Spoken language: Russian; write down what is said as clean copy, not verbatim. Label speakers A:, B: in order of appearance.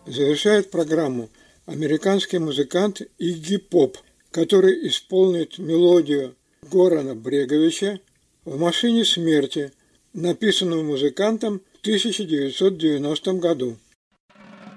A: Завершает программу американский музыкант Игги Поп, который исполнит мелодию Горана Бреговича «В машине смерти», написанную музыкантом в 1990 году.